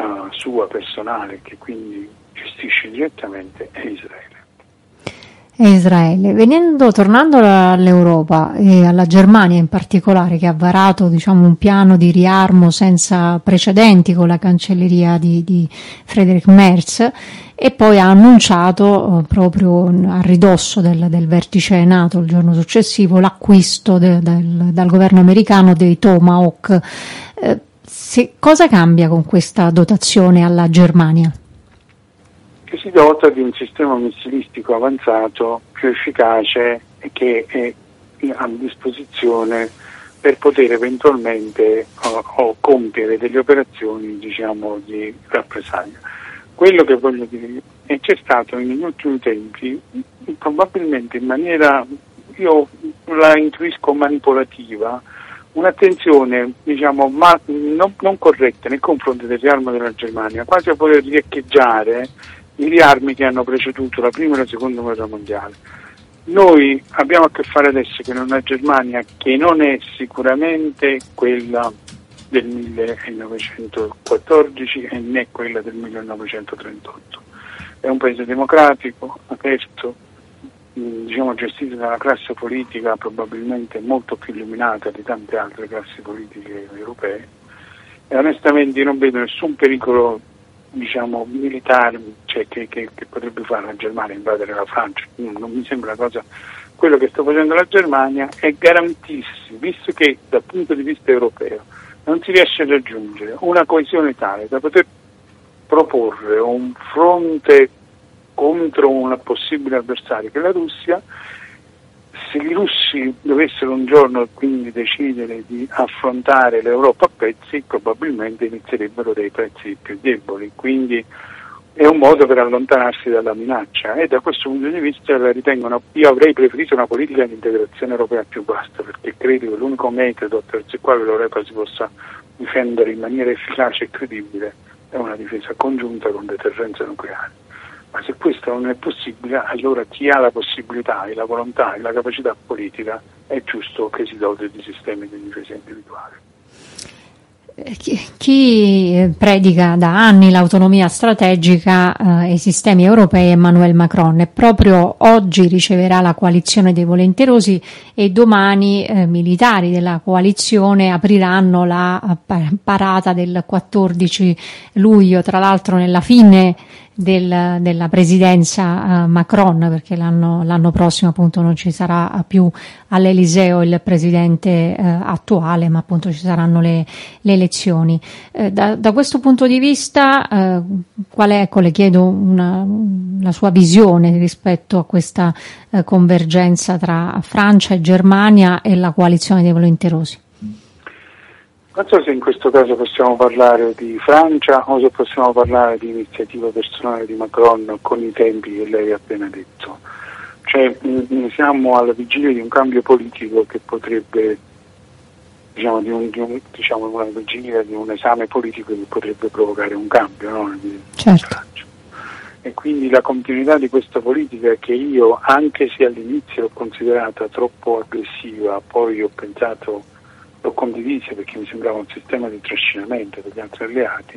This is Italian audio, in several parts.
sua personale, che quindi gestisce direttamente, è Israele. Tornando all'Europa e alla Germania in particolare, che ha varato un piano di riarmo senza precedenti con la cancelleria di Friedrich Merz, e poi ha annunciato proprio a ridosso del vertice NATO il giorno successivo l'acquisto dal governo americano dei Tomahawk. Cosa cambia con questa dotazione alla Germania? Che si dota di un sistema missilistico avanzato più efficace e che è a disposizione per poter eventualmente compiere delle operazioni di rappresaglia. Quello che voglio dire è che c'è stato negli ultimi tempi, probabilmente in maniera, io la intuisco manipolativa, un'attenzione non corretta nei confronti del riarmo della Germania, quasi a voler riecheggiare i riarmi che hanno preceduto la prima e la seconda guerra mondiale. Noi abbiamo a che fare adesso con una Germania che non è sicuramente quella del 1914 e né quella del 1938. È un paese democratico, aperto, gestito da una classe politica probabilmente molto più illuminata di tante altre classi politiche europee, e onestamente io non vedo nessun pericolo militare che potrebbe fare la Germania, invadere la Francia. Non mi sembra una cosa. Quello che sta facendo la Germania è garantirsi, visto che dal punto di vista europeo non si riesce a raggiungere una coesione tale da poter proporre un fronte contro un possibile avversario che è la Russia. Se i russi dovessero un giorno quindi decidere di affrontare l'Europa a pezzi, probabilmente inizierebbero dei pezzi più deboli, quindi è un modo per allontanarsi dalla minaccia, e da questo punto di vista io avrei preferito una politica di integrazione europea più vasta, perché credo che l'unico metodo attraverso il quale l'Europa si possa difendere in maniera efficace e credibile è una difesa congiunta con deterrenza nucleare. Ma se questo non è possibile, allora chi ha la possibilità e la volontà e la capacità politica è giusto che si doti di sistemi di difesa individuale. Chi predica da anni l'autonomia strategica e i sistemi europei è Emmanuel Macron, e proprio oggi riceverà la coalizione dei volenterosi, e domani militari della coalizione apriranno la parata del 14 luglio, tra l'altro nella fine della presidenza Macron, perché l'anno prossimo appunto non ci sarà più all'Eliseo il presidente attuale, ma appunto ci saranno le elezioni. Da questo punto di vista qual è, le chiedo la sua visione rispetto a questa convergenza tra Francia e Germania e la coalizione dei volenterosi? Non so se in questo caso possiamo parlare di Francia o se possiamo parlare di iniziativa personale di Macron con i tempi che lei ha appena detto. Siamo alla vigilia di un cambio politico che potrebbe, una vigilia di un esame politico che potrebbe provocare un cambio, no? Certo. E quindi la continuità di questa politica, che io, anche se all'inizio l'ho considerata troppo aggressiva, poi l'ho condivisa perché mi sembrava un sistema di trascinamento degli altri alleati,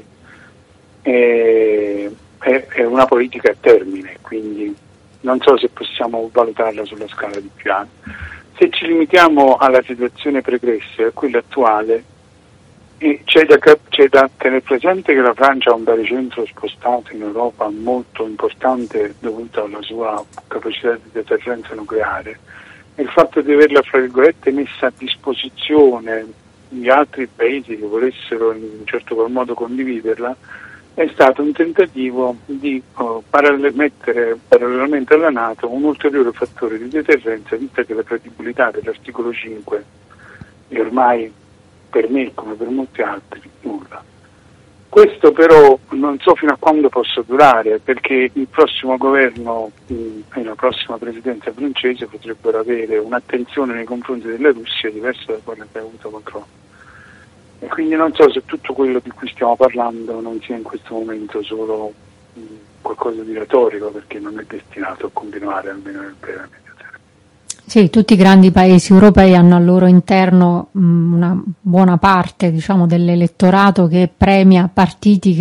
è una politica a termine, quindi non so se possiamo valutarla sulla scala di più anni. Se ci limitiamo alla situazione pregressa e a quella attuale, c'è da tenere presente che la Francia ha un baricentro spostato in Europa molto importante dovuto alla sua capacità di deterrenza nucleare, e il fatto di averla, fra virgolette, messa a disposizione di altri paesi che volessero in un certo qual modo condividerla è stato un tentativo di mettere parallelamente alla NATO un ulteriore fattore di deterrenza, vista che la credibilità dell'articolo 5 è ormai, per me come per molti altri, nulla. Questo però non so fino a quando possa durare, perché il prossimo governo e la prossima presidenza francese potrebbero avere un'attenzione nei confronti della Russia diversa da quella che ha avuto Macron. E quindi non so se tutto quello di cui stiamo parlando non sia in questo momento solo qualcosa di retorico, perché non è destinato a continuare almeno nel breve medio termine. Sì, tutti i grandi paesi europei hanno al loro interno una buona parte, dell'elettorato che premia partiti